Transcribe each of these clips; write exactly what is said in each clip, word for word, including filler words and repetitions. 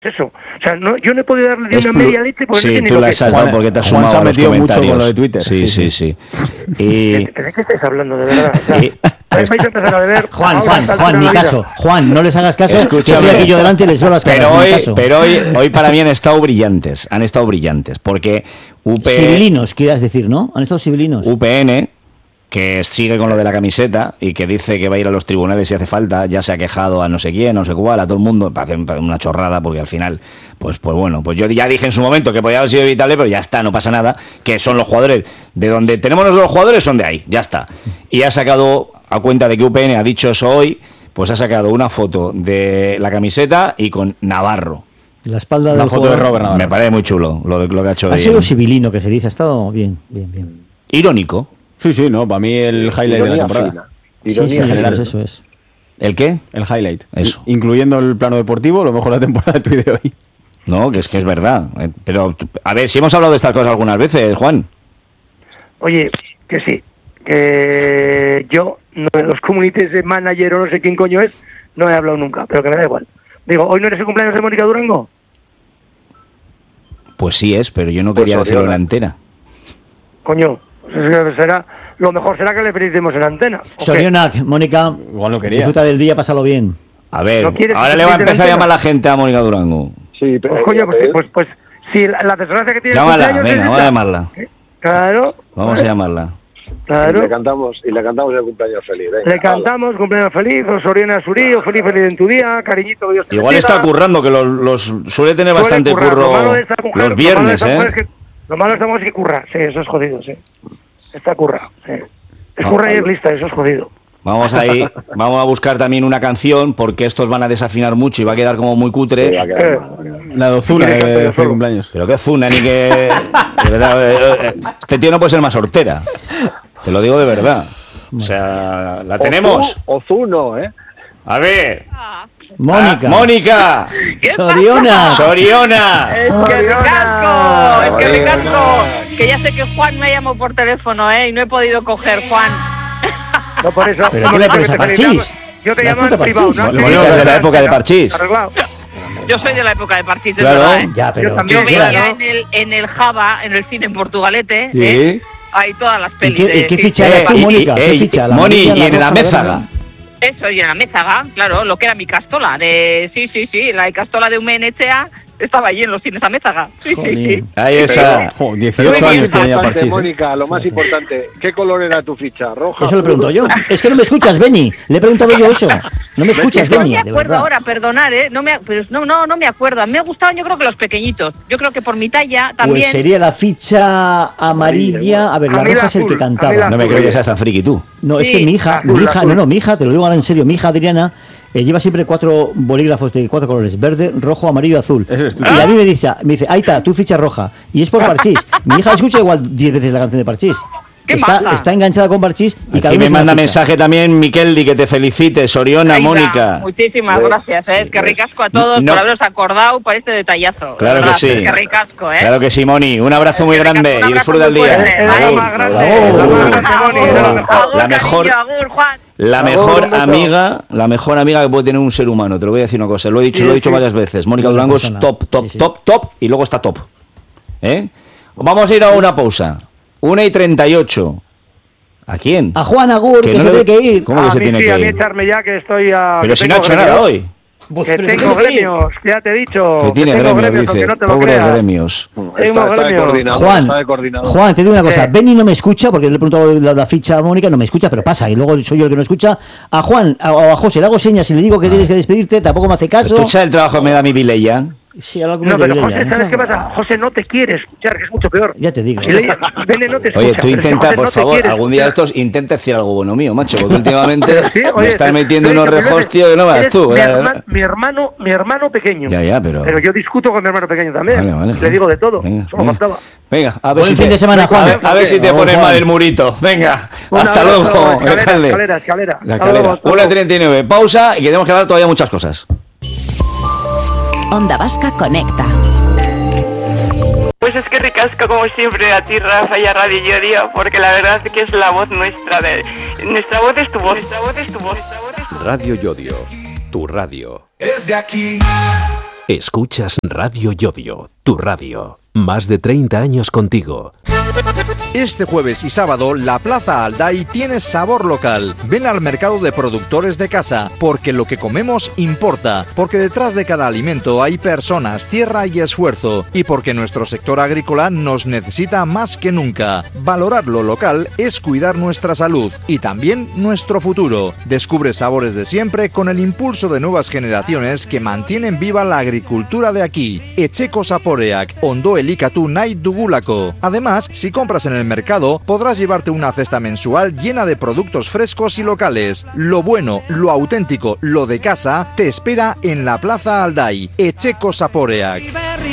eso. O sea, no, yo no he podido darle ni una Explo- media leche porque sí, no sé ni tú lo las que has es. dado porque te has Juan sumado se ha a los metido mucho comentarios. con lo de Twitter. Sí, sí, Sí, sí. Y... ¿De, ¿De qué estáis hablando, de verdad? O sea, y- vais a empezar a beber. Juan, ahora Juan, a esta Juan, altura ni de la vida. caso. Juan, no les hagas caso. Escúchame. Estoy aquí yo delante y les veo las caras. Pero ni hoy, caso. pero hoy, hoy para mí han estado brillantes, han estado brillantes, porque U P... Civilinos, quieras decir, ¿no? Han estado civilinos. U P N, que sigue con lo de la camiseta y que dice que va a ir a los tribunales si hace falta, ya se ha quejado a no sé quién, no sé cuál, a todo el mundo, parece una chorrada porque al final, pues pues bueno, pues yo ya dije en su momento que podía haber sido evitable, pero ya está, no pasa nada, que son los jugadores, de donde tenemos los jugadores son de ahí, ya está. Y ha sacado, a cuenta de que U P N ha dicho eso hoy, pues ha sacado una foto de la camiseta y con Navarro. La espalda La del foto de jugador. Robert Navarro. Me parece muy chulo lo, de- lo que ha hecho Ha hoy. sido civilino, que se dice. Ha estado bien, bien, bien. Irónico. Sí, sí, no, para mí el highlight de la Ironía temporada. fina. Sí, Ironía sí, eso general. es, eso es. ¿El qué? El highlight. Eso. Incluyendo el plano deportivo, lo mejor de la temporada de tu de hoy. No, que es que es verdad. Eh, Pero, a ver, si hemos hablado de estas cosas algunas veces, Juan. Oye, que sí, que yo, no, los communities de manager o no sé quién coño es, no he hablado nunca, pero que me da igual. Digo, ¿hoy no eres el cumpleaños de Mónica Durango? Pues sí es, pero yo no Pues quería no, decirlo en tío, la antena. Coño, pues será, lo mejor será que le felicitemos en antena. ¿o qué? Sorionak, Mónica, Igual lo quería. disfruta del día, pásalo bien. A ver, ¿No quieres ahora que le va a te empezar a entera? llamar la gente a Mónica Durango. Sí, pero... Pues coño, pues, pues, pues si la, la desgracia que tiene el Llámala, cumpleaños es venga, vamos a esa. llamarla. Claro. Vamos a llamarla. Y Claro. le cantamos, y le cantamos el cumpleaños feliz. Venga, Le cantamos, cumpleaños feliz, o Soriana Surí, o feliz feliz en tu día, cariñito, que Dios te Igual bendiga. está currando, que los, los suele tener Suele bastante currar. Lo curro malo de esta mujer- los lo malo de viernes, esta mujer es ¿eh? que- Lo malo de esta mujer es que curra, sí, eso es jodido, sí. Está curra, sí. Es Ah, curra y es lista, eso es jodido. Vamos ahí, vamos a buscar también una canción, porque estos van a desafinar mucho y va a quedar como muy Sí, va a cutre. quedar Eh. mal, va a quedar mal. La dozuna Sí, que le canto de yo feliz solo. cumpleaños. Pero qué zuna, ni que... de verdad, eh, eh, este tío no puede ser más hortera. Te lo digo de verdad. O sea, ¿la tenemos? Ozu- Ozuno, ¿eh? A ver. Mónica. Ah, Mónica. Soriona. Soriona. Es que ricasco, es que Vale, ricasco. Que ya sé que Juan me llamó por teléfono, ¿eh? Y no he podido coger, Juan. No por eso. ¿Pero no qué le por eso pones a te Parchís? felicitamos. Yo te La llamo en puta privado, Parchís. ¿no? Lo único que es de la época de Parchís. Arreglado. Yo soy de la época de Parchís, de Claro. verdad, ¿eh? Ya, pero Yo también, Yo ¿qué veía quieras? en el, en el Java, en el cine en Portugalete, Sí. ¿eh? Hay todas las ¿Y pelis qué, de... y qué sí, ficha Eh, eras tú, y- Mónica? y- ¿Qué eh, ficha? ¿La Moni, amarilla, y en la la roja, mézaga. verde? Eso, y en la Mézaga, claro, lo que era mi castola, de... Sí, sí, sí, la castola de Umenechea estaba allí en los cines a Mézaga. Sí, sí, Jolín. sí. Ahí está. Jo, Lo dieciocho más años tiene ya importante, Parchís. ¿eh? Mónica, lo más importante, ¿qué color era tu ficha? ¿Roja? Eso lo pregunto azul? yo. Es que no me escuchas, Benny. Le he preguntado yo eso. No me escuchas, No Benny, me de acuerdo verdad. ahora, perdonar, ¿eh? No, me, pero no, no, no me acuerdo. Me gustaban yo creo que los pequeñitos. Yo creo que por mi talla también... Pues sería la ficha amarilla. A ver, la A mí la roja es el azul, que a mí cantaba. la No me creo que seas tan friki tú. No, es Sí, que mi hija, azul, mi hija, azul. no, no, mi hija, te lo digo ahora en serio, mi hija Adriana eh, lleva siempre cuatro bolígrafos de cuatro colores, verde, rojo, amarillo, azul. Ese eres tú. Y a mí me dice, me dice, ahí está, tu ficha roja. Y es por Parchís. Mi hija escucha igual diez veces la canción de Parchís. ¡Qué Está, maja! está enganchada con Parchís y cada Aquí uno me es una manda ficha. mensaje también Miqueldi, que te felicite. Soriona, Venga, Mónica. Muchísimas Sí, gracias, ¿eh? sí, Es que sí. ricasco a todos No. por haberos acordado por este detallazo. Claro De que verdad, sí. Es que ricasco, ¿eh? Claro que sí, Moni. Un abrazo muy Es que ricasco, grande un y abrazo disfruta el muy día. fuerte. Es la Agur. más grande, Agur. la más grande, Moni, es la mejor. Agur, La mejor- cariño, agur, Juan. La Agur, mejor un beso. amiga, la mejor amiga que puede tener un ser humano. Te lo voy a decir una cosa. Lo he dicho, Sí, lo he dicho sí. varias veces. Mónica Buena Durango es persona. top, top, Sí, sí. top, top y luego está top. ¿Eh? Vamos a ir a una pausa. Una y treinta y ocho. ¿A quién? A Juan Agur, que, no se le- tiene que ir. ¿Cómo a que se mí tiene sí, que a mí ir? echarme ya que estoy a... Pero que si no ha tengo hecho nada gremios. hoy. Pues, Que pero se tengo tiene que ir. gremios, que ya te he dicho. Que tiene tengo gremios, gremios, dice. aunque no te lo Pobres creas. gremios. Tengo Está, está de gremios. coordinador, Juan, está de coordinador. Juan, te digo una cosa. ¿Qué? Benny no me escucha porque le he preguntado la, la ficha a Mónica, no me escucha, pero pasa. Y luego soy yo el que no escucha. A Juan a- o a, José le hago señas y le digo que tienes que despedirte, tampoco me hace caso. Escucha el trabajo que me da mi Vilella. Sí, algo No, de pero Vilella, José, ¿eh? ¿sabes qué pasa? José no te quiere escuchar, que es mucho peor. Ya te digo. Si le- Bene no te escucha, Oye, tú pero si intenta, José por no te favor, quiere algún día de escuchar. estos intenta decir algo bueno mío, macho, porque últimamente Sí, me oye, estás te- metiendo te he unos dicho, pero rejos, eres- tío, que no veas eres tú. Mi, eh. herma- mi hermano, mi hermano pequeño. Ya, ya, pero... Pero yo discuto con mi hermano pequeño también. Vale, vale. Le digo de todo. Venga, Solo venga. faltaba. Venga, a ver Buen si fin te, de semana, Juan. a ver, a ver si te Vamos, pones Juan. mal el murito. Venga, Un hasta abrazo, luego. escalera, Dejadle. escalera, escalera. La Hasta luego, escalera. hasta una luego. treinta y nueve, pausa y que tenemos que hablar todavía muchas cosas. Onda Vasca Conecta. Pues es que ricasco como siempre a ti, Rafa, y a Radio Yodio, porque la verdad es que es la voz nuestra. De, nuestra voz es tu voz. Nuestra voz es tu voz. Nuestra voz es tu voz. Radio Yodio, tu radio. Es de aquí. Escuchas Radio Llodio, tu radio. Más de treinta años contigo. Este jueves y sábado, la Plaza Alday tiene sabor local. Ven al mercado de productores de casa, porque lo que comemos importa, porque detrás de cada alimento hay personas, tierra y esfuerzo, y porque nuestro sector agrícola nos necesita más que nunca. Valorar lo local es cuidar nuestra salud y también nuestro futuro. Descubre sabores de siempre con el impulso de nuevas generaciones que mantienen viva la agricultura de aquí. Etxeko Zaporeak, Ondo Elikatu nahi dugulako. Además, si compras en el mercado, podrás llevarte una cesta mensual llena de productos frescos y locales. Lo bueno, lo auténtico, lo de casa, te espera en la Plaza Alday. Etxeko Zaporeak.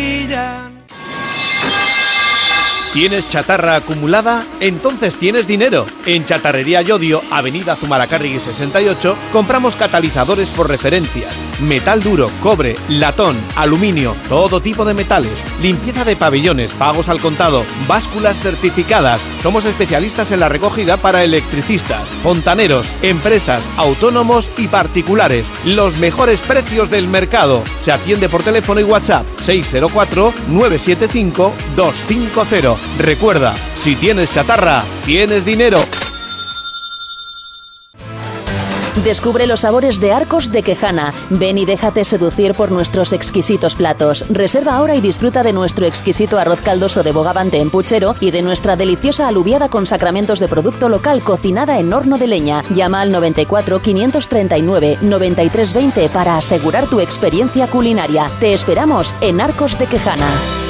¿Tienes chatarra acumulada? Entonces tienes dinero. En Chatarrería Llodio, Avenida Zumalacárregui sesenta y ocho, compramos catalizadores por referencias, metal duro, cobre, latón, aluminio, todo tipo de metales, limpieza de pabellones, pagos al contado, básculas certificadas. Somos especialistas en la recogida para electricistas, fontaneros, empresas, autónomos y particulares. Los mejores precios del mercado. Se atiende por teléfono y WhatsApp seis cero cuatro, nueve siete cinco, dos cinco cero. Recuerda, si tienes chatarra, tienes dinero. Descubre los sabores de Arcos de Quejana. Ven y déjate seducir por nuestros exquisitos platos. Reserva ahora y disfruta de nuestro exquisito arroz caldoso de bogavante en puchero y de nuestra deliciosa alubiada con sacramentos de producto local cocinada en horno de leña. Llama al noventa y cuatro, quinientos treinta y nueve, noventa y tres veinte para asegurar tu experiencia culinaria. Te esperamos en Arcos de Quejana.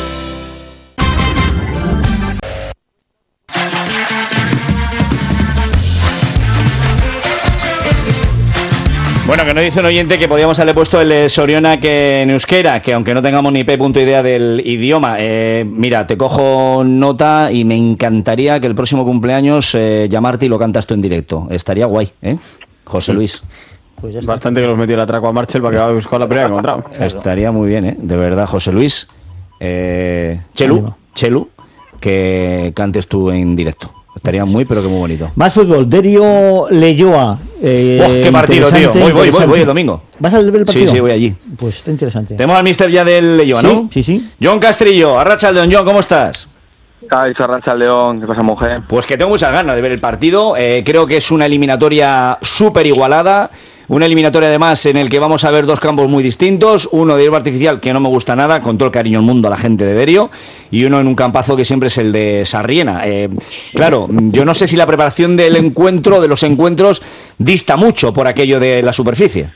Bueno, que nos dice un oyente que podíamos haberle puesto el Soriona que en euskera, que aunque no tengamos ni p punto idea del idioma, eh, mira, te cojo nota y me encantaría que el próximo cumpleaños eh, llamarte y lo cantas tú en directo. Estaría guay, ¿eh? José Luis. Pues ya está. Bastante que los metió el atraco a Marchel para que vaya a buscar la primera que encontrado. Estaría muy bien, ¿eh? De verdad, José Luis. Eh, Chelu, Chelu, que cantes tú en directo. Estaría muy, pero que muy bonito. Más fútbol, Derio Leyoa. Eh, oh, ¡Qué partido, tío! Voy, voy, voy, voy el domingo. ¿Vas a ver el partido? Sí, sí, voy allí. Pues está interesante. Tenemos al mister ya del Leyoa, ¿no? Sí, sí, sí. John Castrillo, Arratsaldeon, John, ¿cómo estás? Ay, Arratsaldeon, ¿qué pasa, mujer? Pues que tengo muchas ganas de ver el partido. Eh, creo que es una eliminatoria súper igualada. Una eliminatoria además en el que vamos a ver dos campos muy distintos, uno de hierba artificial que no me gusta nada, con todo el cariño del mundo a la gente de Derio, y uno en un campazo que siempre es el de Sarriena. Eh, claro, yo no sé si la preparación del encuentro, de los encuentros, dista mucho por aquello de la superficie.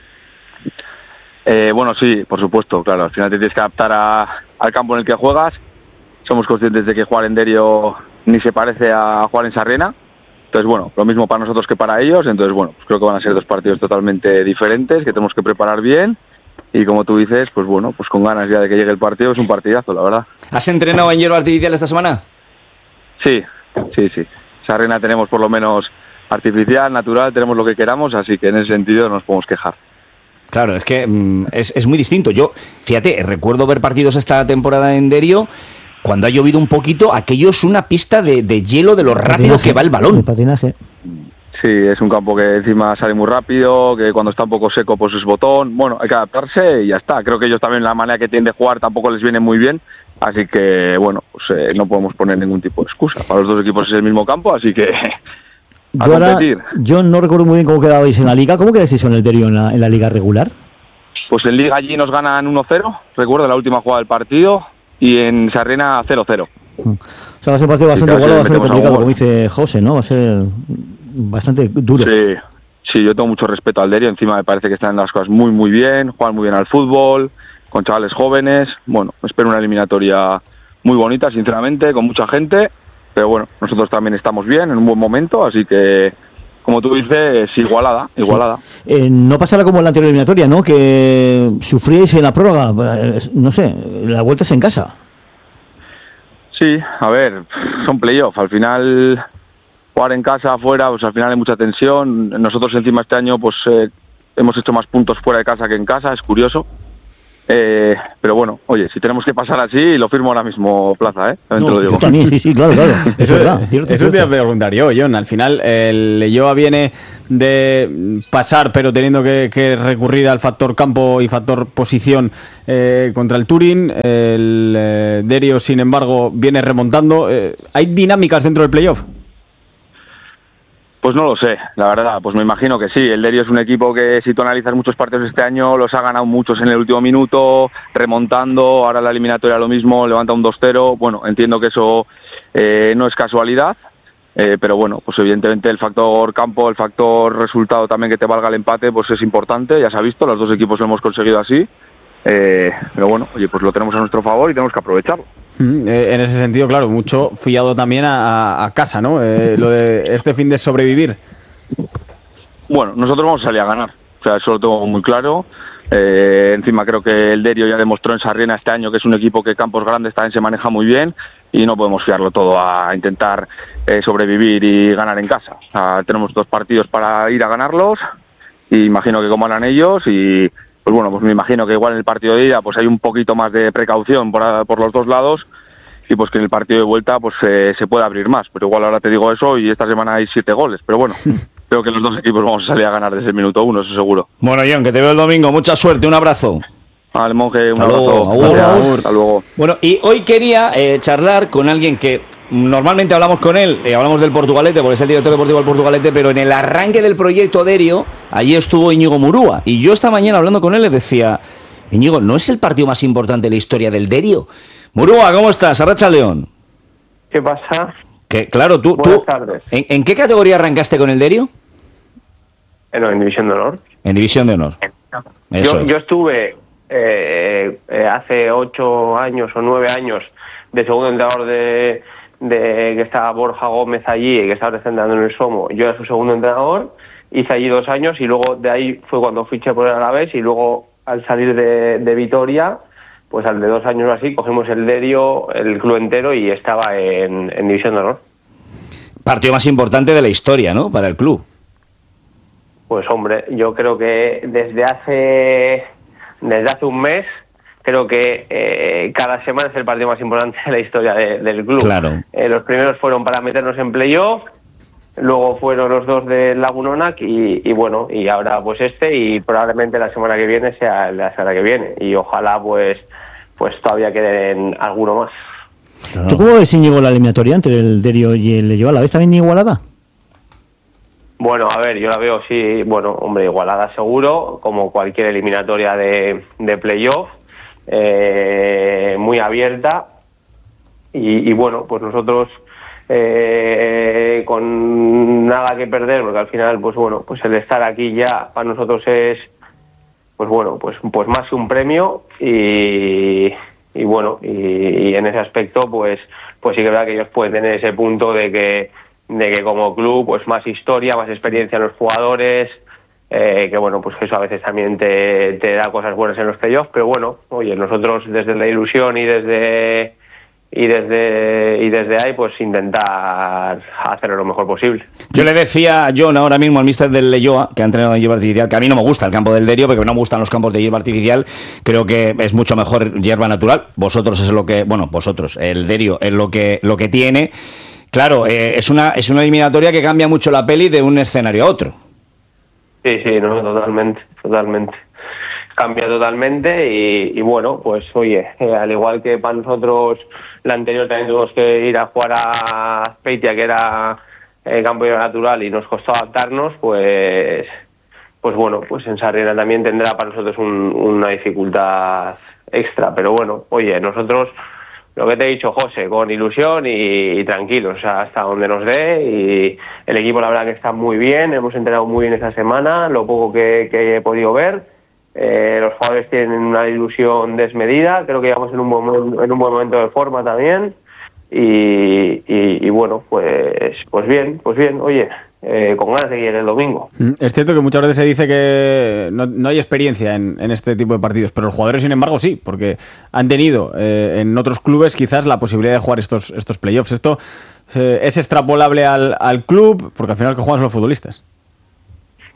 Eh, bueno, sí, por supuesto, claro, al final te tienes que adaptar a, al campo en el que juegas. Somos conscientes de que jugar en Derio ni se parece a jugar en Sarriena. Entonces, bueno, lo mismo para nosotros que para ellos. Entonces, bueno, pues creo que van a ser dos partidos totalmente diferentes, que tenemos que preparar bien. Y como tú dices, pues bueno, pues con ganas ya de que llegue el partido, es un partidazo, la verdad. ¿Has entrenado en hierba artificial esta semana? Sí, sí, sí. Sarriena tenemos por lo menos artificial, natural, tenemos lo que queramos, así que en ese sentido no nos podemos quejar. Claro, es que mm, es, es muy distinto. Yo, fíjate, recuerdo ver partidos esta temporada en Derio. Cuando ha llovido un poquito, aquello es una pista de, de hielo de lo rápido que va el balón. De patinaje. Sí, es un campo que encima sale muy rápido, que cuando está un poco seco pues es botón. Bueno, hay que adaptarse y ya está. Creo que ellos también la manera que tienen de jugar tampoco les viene muy bien. Así que, bueno, pues eh, no podemos poner ningún tipo de excusa. Para los dos equipos es el mismo campo, así que a yo, ahora, competir. Yo no recuerdo muy bien cómo quedabais en la liga. ¿Cómo quedasteis en el Derio en la, en la liga regular? Pues en liga allí nos ganan uno cero, recuerdo la última jugada del partido. Y en Sarriena cero cero. O sea, va a ser un partido bastante igualado, va a ser complicado, como dice José, ¿no? Va a ser bastante duro. Sí, sí, yo tengo mucho respeto al Derio. Encima me parece que están las cosas muy, muy bien. Juegan muy bien al fútbol, con chavales jóvenes. Bueno, espero una eliminatoria muy bonita, sinceramente, con mucha gente. Pero bueno, nosotros también estamos bien, en un buen momento. Así que, como tú dices, igualada, igualada. Sí. Eh, no pasará como en la anterior eliminatoria, ¿no? Que sufríais en la prórroga, no sé, la vuelta es en casa. Sí, a ver, son playoffs. Al final, jugar en casa, afuera, pues al final hay mucha tensión. Nosotros encima este año pues eh, hemos hecho más puntos fuera de casa que en casa, es curioso. Eh, pero bueno, oye, si tenemos que pasar así, lo firmo ahora mismo, Plaza, ¿eh? También No, te lo digo. yo también, sí, sí, claro, claro. Es Eso, verdad, cierto, eso te iba a cierto. preguntar yo, John. Al final, el Leyoa viene de pasar, pero teniendo que, que recurrir al factor campo y factor posición eh, contra el Turín. El eh, Derio, sin embargo, viene remontando. Eh, ¿Hay dinámicas dentro del playoff? Pues no lo sé, la verdad, pues me imagino que sí. El Derio es un equipo que, si tú analizas muchos partidos este año, los ha ganado muchos en el último minuto, remontando, ahora la eliminatoria lo mismo, levanta un dos cero. Bueno, entiendo que eso eh, no es casualidad, eh, pero bueno, pues evidentemente el factor campo, el factor resultado también que te valga el empate, pues es importante, ya se ha visto, los dos equipos lo hemos conseguido así, eh, pero bueno, oye, pues lo tenemos a nuestro favor y tenemos que aprovecharlo. Mm, eh, en ese sentido, claro, mucho fiado también a, a casa, ¿no? Eh, lo de este fin de sobrevivir. Bueno, nosotros vamos a salir a ganar, o sea, eso lo tengo muy claro. Eh, encima creo que el Derio ya demostró en Sarriena este año que es un equipo que campos grandes también se maneja muy bien y no podemos fiarlo todo a intentar eh, sobrevivir y ganar en casa. O sea, tenemos dos partidos para ir a ganarlos y imagino que como ganan ellos y pues bueno, pues me imagino que igual en el partido de ida pues hay un poquito más de precaución por, por los dos lados y pues que en el partido de vuelta pues eh, se puede abrir más, pero igual ahora te digo eso y esta semana hay siete goles, pero bueno, creo que los dos equipos vamos a salir a ganar desde el minuto uno, eso seguro. Bueno, John, que te veo el domingo, mucha suerte, un abrazo. Al Monje, un Hasta abrazo. luego, agur, Gracias. agur. Hasta luego. Bueno, y hoy quería eh, charlar con alguien que normalmente hablamos con él, eh, hablamos del Portugalete, porque es el director deportivo del Portugalete, pero en el arranque del proyecto Derio, allí estuvo Íñigo Murúa. Y yo esta mañana hablando con él le decía, Íñigo, ¿no es el partido más importante de la historia del Derio? Murúa, ¿cómo estás? Arracha León. ¿Qué pasa? Que claro, tú, Buenas tú tardes. ¿en, ¿en qué categoría arrancaste con el Derio? Eh, no, en División de Honor. En División de Honor. Eso Yo, es. yo estuve eh, eh, hace ocho años o nueve años de segundo entrenador de, de que estaba Borja Gómez allí, que estaba representando en el Somo. Yo era su segundo entrenador, hice allí dos años y luego de ahí fue cuando fiché por el Alavés y luego al salir de, de Vitoria, pues al de dos años o así, cogimos el Derio, el club entero y estaba en, en División de Honor. Partido más importante de la historia, ¿no? Para el club. Pues hombre, yo creo que desde hace desde hace un mes creo que eh, cada semana es el partido más importante de la historia de, del club. Claro. Eh, los primeros fueron para meternos en playoff, luego fueron los dos de Lagunonac y, y bueno, y ahora pues este y probablemente la semana que viene sea la semana que viene y ojalá pues pues todavía queden alguno más. Claro. ¿Tú cómo ves, Íñigo, la eliminatoria entre el Derio y el Leyoa? ¿La ves también igualada? Bueno, a ver, yo la veo, sí, bueno, hombre, igualada seguro, como cualquier eliminatoria de, de playoff, eh, muy abierta, y, y bueno, pues nosotros eh, con nada que perder, porque al final, pues bueno, pues el estar aquí ya para nosotros es, pues bueno, pues, pues más que un premio, y, y bueno, y, y en ese aspecto, pues, pues sí que es verdad que ellos pueden tener ese punto de que de que como club pues más historia, más experiencia en los jugadores, eh, que bueno, pues que eso a veces también te, te da cosas buenas en los playoffs, pero bueno, oye, nosotros desde la ilusión y desde y desde y desde ahí pues intentar hacerlo lo mejor posible. Yo le decía a John ahora mismo al míster del Leyoa, que ha entrenado en hierba artificial, que a mí no me gusta el campo del Derio, porque no me gustan los campos de hierba artificial, creo que es mucho mejor hierba natural. Vosotros es lo que, bueno, vosotros, el Derio es lo que lo que tiene. Claro, eh, es una es una eliminatoria que cambia mucho la peli de un escenario a otro. Sí, sí, no, totalmente, totalmente. Cambia totalmente y, y bueno, pues oye, eh, al igual que para nosotros la anterior también tuvimos que ir a jugar a Azpeitia, que era eh, campo natural y nos costó adaptarnos, pues pues bueno, pues en Sarriena también tendrá para nosotros un, una dificultad extra, pero bueno, oye, nosotros lo que te he dicho, José, con ilusión y, y tranquilos, o sea, hasta donde nos dé, y el equipo la verdad que está muy bien, hemos entrenado muy bien esta semana, lo poco que, que he podido ver, eh, los jugadores tienen una ilusión desmedida, creo que llevamos en un buen, en un buen momento de forma también, y, y, y bueno, pues pues bien, pues bien, oye, eh, con ganas de ir el domingo. Es cierto que muchas veces se dice que no, no hay experiencia en, en este tipo de partidos, pero los jugadores, sin embargo, sí, porque han tenido eh, en otros clubes quizás la posibilidad de jugar estos, estos playoffs. Esto eh, es extrapolable al, al club, porque al final que juegan son los futbolistas.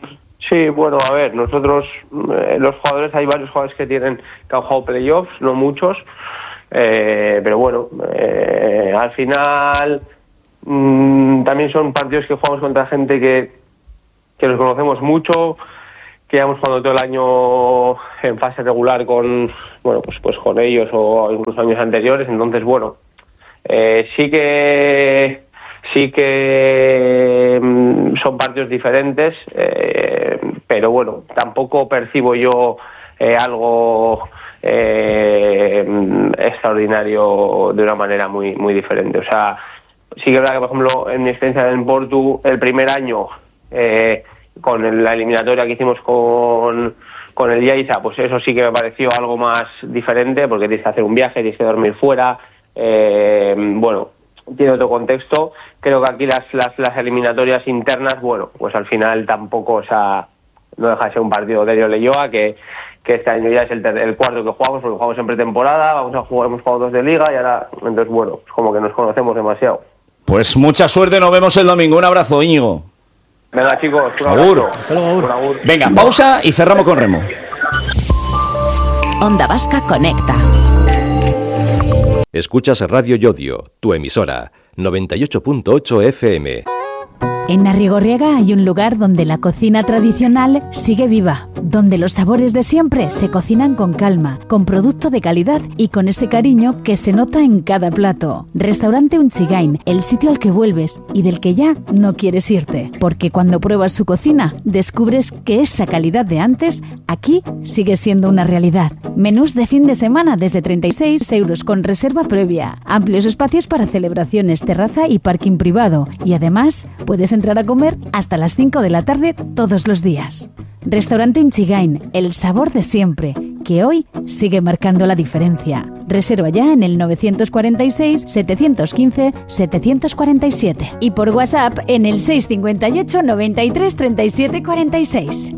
Sí, bueno, a ver, nosotros, eh, los jugadores, hay varios jugadores que tienen que han jugado playoffs, no muchos, eh, pero bueno, eh, al final mmm, también son partidos que jugamos contra gente que, que los conocemos mucho, que hemos jugado todo el año en fase regular con, bueno, pues, pues con ellos o incluso años anteriores, entonces bueno, eh, sí que sí que mmm, son partidos diferentes, eh, pero bueno, tampoco percibo yo eh, algo eh, extraordinario de una manera muy muy diferente. O sea, sí que es verdad que, por ejemplo, en mi experiencia en Portu, el primer año, eh, con la eliminatoria que hicimos con, con el Lleida, pues eso sí que me pareció algo más diferente, porque tienes que hacer un viaje, tienes que dormir fuera, eh, bueno, tiene otro contexto. Creo que aquí las, las, las eliminatorias internas, bueno, pues al final tampoco, o sea, no deja de ser un partido de Derio Leioa, que, que este año ya es el, ter- el cuarto que jugamos, porque jugamos en pretemporada, vamos a jugar, hemos jugado dos de liga y ahora, entonces bueno, pues como que nos conocemos demasiado. Pues mucha suerte, nos vemos el domingo. Un abrazo, Íñigo. Venga, chicos, un Agur. abrazo. Un agur. Venga, pausa y cerramos con Remo. Onda Vasca Conecta. Escuchas Radio Yodio, tu emisora, noventa y ocho punto ocho F M. En Arrigorriaga hay un lugar donde la cocina tradicional sigue viva, donde los sabores de siempre se cocinan con calma, con producto de calidad y con ese cariño que se nota en cada plato. Restaurante Unchigain, el sitio al que vuelves y del que ya no quieres irte, porque cuando pruebas su cocina descubres que esa calidad de antes aquí sigue siendo una realidad. Menús de fin de semana desde treinta y seis euros con reserva previa, amplios espacios para celebraciones, terraza y parking privado, y además puedes entrar a comer hasta las cinco de la tarde todos los días. Restaurante Unchigain, el sabor de siempre, que hoy sigue marcando la diferencia. Reserva ya en el nueve cuatro seis, siete uno cinco, siete cuatro siete y por WhatsApp en el seis cinco ocho, noventa y tres, treinta y siete cuarenta y seis.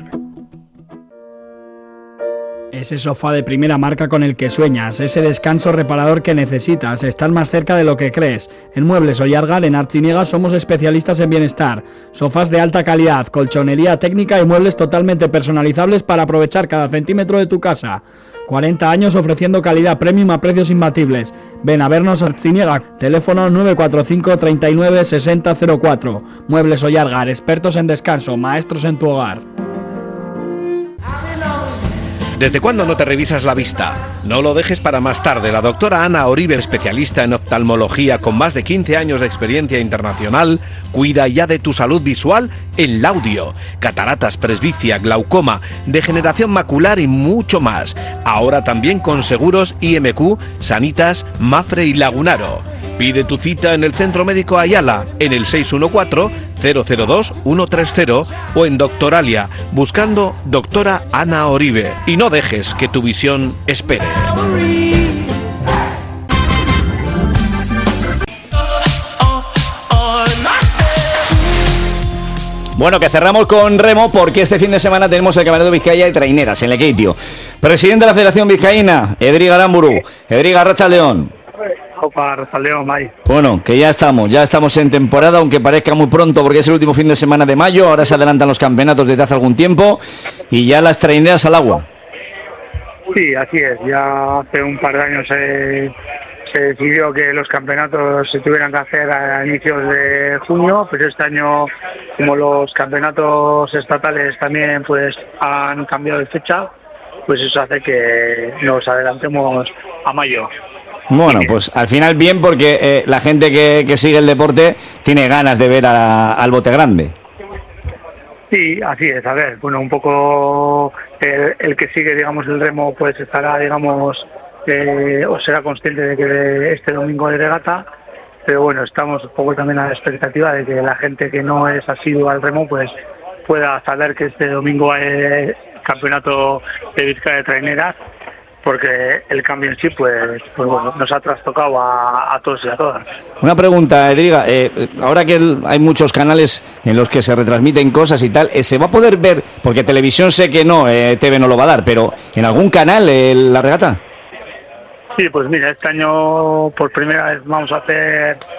Ese sofá de primera marca con el que sueñas, ese descanso reparador que necesitas, estar más cerca de lo que crees. En Muebles Ollargal, en Artziniega, somos especialistas en bienestar. Sofás de alta calidad, colchonería técnica y muebles totalmente personalizables para aprovechar cada centímetro de tu casa. cuarenta años ofreciendo calidad premium a precios imbatibles. Ven a vernos a Artziniega, teléfono nueve cuatro cinco, treinta y nueve, sesenta cero cuatro. Muebles Ollargal, expertos en descanso, maestros en tu hogar. ¿Desde cuándo no te revisas la vista? No lo dejes para más tarde. La doctora Ana Oribe, especialista en oftalmología con más de quince años de experiencia internacional, cuida ya de tu salud visual en Laudio. Cataratas, presbicia, glaucoma, degeneración macular y mucho más. Ahora también con seguros I M Q, Sanitas, Mafre y Lagunaro. Pide tu cita en el Centro Médico Ayala, en el seis uno cuatro, cero cero dos, uno tres cero o en Doctoralia, buscando doctora Ana Oribe. Y no dejes que tu visión espere. Bueno, que cerramos con Remo porque este fin de semana tenemos el Campeonato Vizcaya de Traineras en Lekeitio. Presidente de la Federación Vizcaína, Edriga Aramburu. Edriga, Arratsaldeon. Opa, Arratsaldeon, bye. Bueno, que ya estamos, ya estamos en temporada, aunque parezca muy pronto porque es el último fin de semana de mayo. Ahora se adelantan los campeonatos desde hace algún tiempo y ya las traineras al agua. Sí, así es. Ya hace un par de años se, se decidió que los campeonatos se tuvieran que hacer a inicios de junio, pero este año, como los campeonatos estatales también pues han cambiado de fecha, pues eso hace que nos adelantemos a mayo. Bueno, pues al final bien porque eh, la gente que, que sigue el deporte tiene ganas de ver a, al bote grande. Sí, así es. A ver, bueno, un poco el, el que sigue, digamos, el remo, pues estará, digamos, eh, o será consciente de que este domingo hay regata, pero bueno, estamos un poco también a la expectativa de que la gente que no es asidua al remo, pues pueda saber que este domingo hay campeonato de Vizcaya de traineras, porque el cambio en sí, pues, pues bueno, nos ha trastocado a, a todos y a todas. Una pregunta, Edriga, eh, ahora que el, hay muchos canales en los que se retransmiten cosas y tal, eh, ¿se va a poder ver, porque televisión sé que no, eh, T V no lo va a dar, pero en algún canal eh, la regata? Sí, pues mira, este año por primera vez vamos a hacer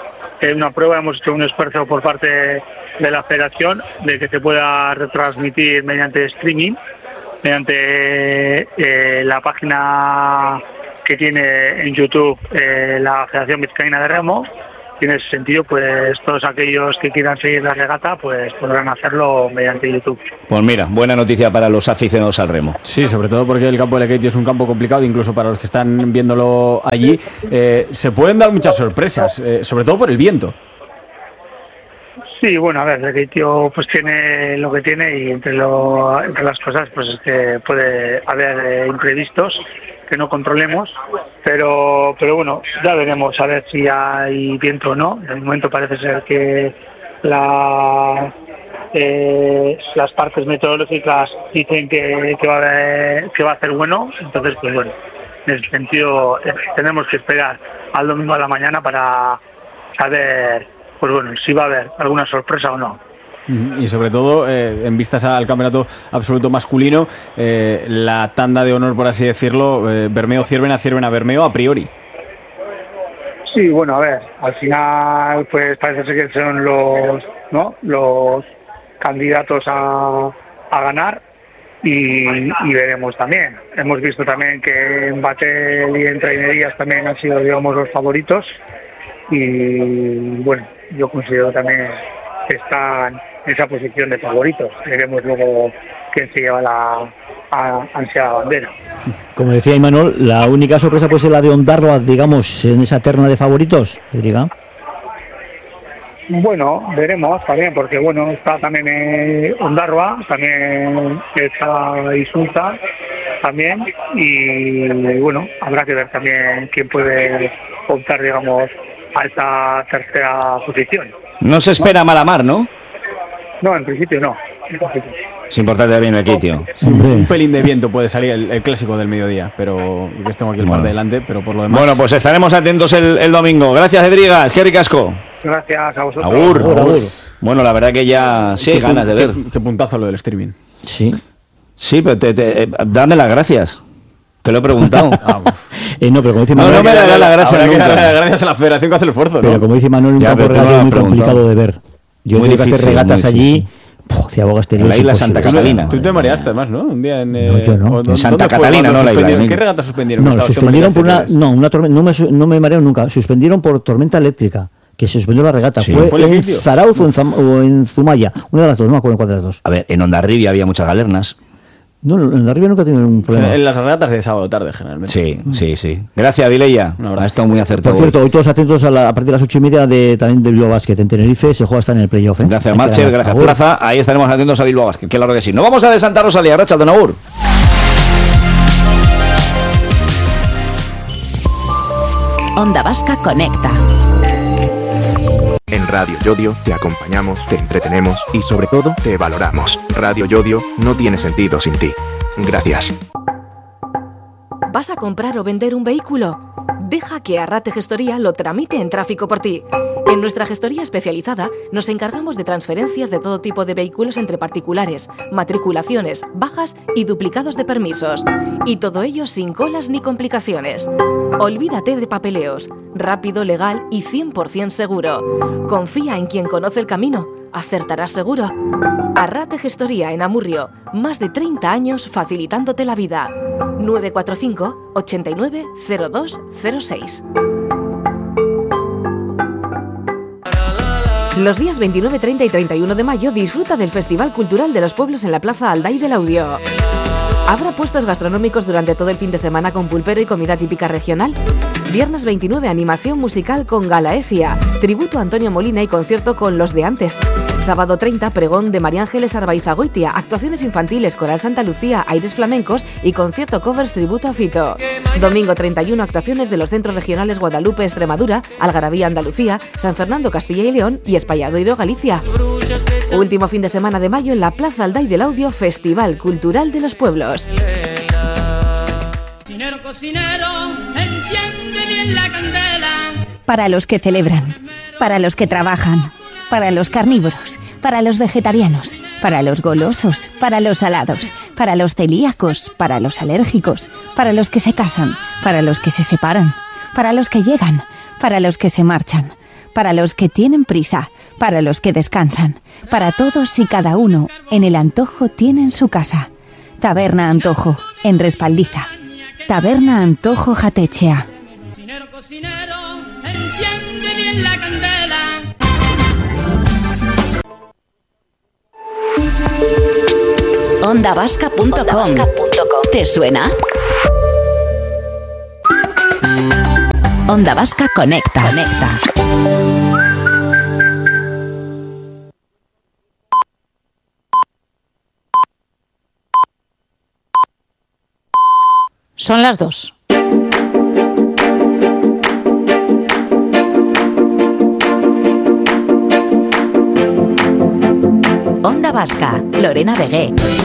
eh, una prueba, hemos hecho un esfuerzo por parte de la federación de que se pueda retransmitir mediante streaming, mediante eh, la página que tiene en YouTube eh, la Federación Vizcaína de Remo. Y en ese sentido, pues todos aquellos que quieran seguir la regata, pues podrán hacerlo mediante YouTube. Pues mira, buena noticia para los aficionados al remo. Sí, sobre todo porque el campo de Lequeitio es un campo complicado, incluso para los que están viéndolo allí. Eh, se pueden dar muchas sorpresas, eh, sobre todo por el viento. Sí, bueno, a ver, Lequeitio pues tiene lo que tiene y entre, lo, entre las cosas pues es que puede haber eh, imprevistos que no controlemos, pero pero bueno, ya veremos a ver si hay viento o no. De momento parece ser que la, eh, las partes meteorológicas dicen que, que, va a haber, que va a ser bueno, entonces pues bueno, en ese sentido eh, tenemos que esperar al domingo a la mañana para saber pues bueno, si va a haber alguna sorpresa o no. Y sobre todo, eh, en vistas al campeonato absoluto masculino, eh, la tanda de honor, por así decirlo, eh, Bermeo-Ciervena, Ciervena-Bermeo a priori. Sí, bueno, a ver, al final pues parece ser que son los, ¿no?, los candidatos a, a ganar y, y veremos también. Hemos visto también que en Batel y en Trainerías también han sido, digamos, los favoritos y bueno, yo considero también que están en esa posición de favoritos. Veremos luego quién se lleva la a, ansiada bandera. Como decía Imanol, la única sorpresa puede ser la de Ondarroa, digamos, en esa terna de favoritos, Edriga. Bueno, veremos también, porque bueno, está también eh, Ondarroa, también está Isunza también, y bueno, habrá que ver también quién puede optar, digamos, a esta tercera posición. No se espera Malamar, ¿no? No, en principio no. Es importante también el Lequeitio. Un pelín de viento puede salir el, el clásico del mediodía, pero que tengo aquí el Bueno. par delante, pero por lo demás... Bueno, pues estaremos atentos el, el domingo. Gracias, Edrigas. Qué ricasco. Gracias a vosotros. Agur. Agur, agur. Bueno, la verdad que ya sí hay Qué ganas de pun- ver. Qué, qué puntazo lo del streaming. Sí. Sí, pero te, te, eh, dame las gracias. Te lo he preguntado. Eh, no, pero como dice No, Manuel, no me dará la gracia Habrá que nunca. dar las gracias a la federación que hace el esfuerzo, ¿no? pero como dice Manuel, un Ya, campo pero tú regata no es me muy has preguntado. complicado de ver. Yo Muy tengo que hacer difícil, regatas muy allí. difícil. Puf, Ciaboga Exterior En la es isla imposible. Santa Catalina. Tú te mareaste además, ¿no? Un día en... No, yo no. ¿o En dónde Santa fue? Catalina, ¿Cuándo no la isla, suspendieron? en- ¿Qué regatas suspendieron? No, Estabas en suspendieron por una, Exteriores. no, una tormenta, no me, su- no me mareo nunca, suspendieron por tormenta eléctrica, que se suspendió la regata. Sí. Fue, ¿Fue el en Lequeitio? Zarauz o en, Zam- o en Zumaya, una de las dos, no me acuerdo cuál de las dos. A ver, en Ondarribia había muchas galernas. No, en arriba nunca he tenido un problema. En las regatas de sábado tarde, generalmente. Sí, sí, sí. Gracias, Vileya. Un abrazo. Ha estado muy acertado. Por cierto, hoy todos atentos a, la- a partir de las ocho y media de, también de Bilbao Basket en Tenerife, se juega hasta en el playoff. ¿eh? Gracias, Hay que Marcher. dar- Gracias, Agur. Plaza. Ahí estaremos atentos a Bilbao Basket. Claro que sí. Nos vamos a de Santa Rosalía. Racha, Don Agur. Onda Vasca Conecta. En Radio Yodio te acompañamos, te entretenemos y sobre todo te valoramos. Radio Yodio no tiene sentido sin ti. Gracias. ¿Vas a comprar o vender un vehículo? Deja que Arrate Gestoría lo tramite en tráfico por ti. En nuestra gestoría especializada nos encargamos de transferencias de todo tipo de vehículos entre particulares, matriculaciones, bajas y duplicados de permisos. Y todo ello sin colas ni complicaciones. Olvídate de papeleos. Rápido, legal y cien por ciento seguro. Confía en quien conoce el camino. Acertarás seguro. Arrate Gestoría en Amurrio. Más de treinta años facilitándote la vida. nueve cuatro cinco, ochenta y nueve, cero dos cero seis. Los días veintinueve, treinta y treinta y uno de mayo disfruta del Festival Cultural de los Pueblos en la Plaza Alday del Audio. Habrá puestos gastronómicos durante todo el fin de semana con pulpero y comida típica regional. Viernes veintinueve, animación musical con Galaecia, tributo a Antonio Molina y concierto con Los de Antes. Sábado treinta, pregón de María Ángeles Arbaizagoitia, actuaciones infantiles, Coral Santa Lucía, aires flamencos y concierto covers tributo a Fito. Domingo treinta y uno, actuaciones de los centros regionales Guadalupe, Extremadura, Algarabía, Andalucía, San Fernando, Castilla y León y Espalladoiro, Galicia. Último fin de semana de mayo en la Plaza Alday del Audio, Festival Cultural de los Pueblos. Cocinero, cocinero, enciende bien la candela. Para los que celebran, para los que trabajan, para los carnívoros, para los vegetarianos, para los golosos, para los salados, para los celíacos, para los alérgicos, para los que se casan, para los que se separan, para los que llegan, para los que se marchan, para los que tienen prisa, para los que descansan, para todos y cada uno, en el Antojo tienen su casa. Taberna Antojo, en Respaldiza. Taberna Antojo Jatechea. Cocinero, cocinero, enciende bien la candela. onda vasca punto com. ¿Te suena? Onda Vasca conecta. Conecta. Son las dos. Onda Vasca, Lorena Vegué.